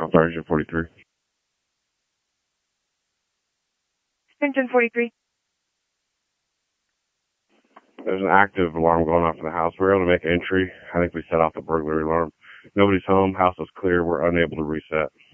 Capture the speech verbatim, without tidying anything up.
Alpha Engine forty-three. Engine forty-three. There's an active alarm going off in the house. We were able to make entry. I think we set off the burglary alarm. Nobody's home. House is clear. We're unable to reset.